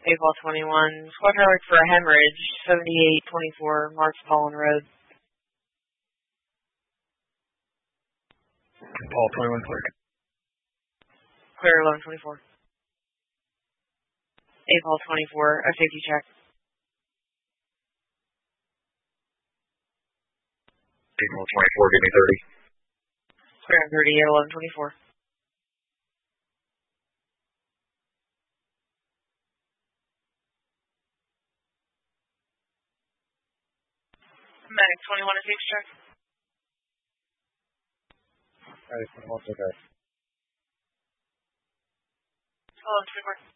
April 21. Squad traffic for a hemorrhage, 7824 Marks Pollen Road. Paul 21 clear. Clear 1124. April 24, a safety check. April 24, give me 30. Clear 30 at 1124. Medic 21, a safety check. Medic 21, okay. 1124.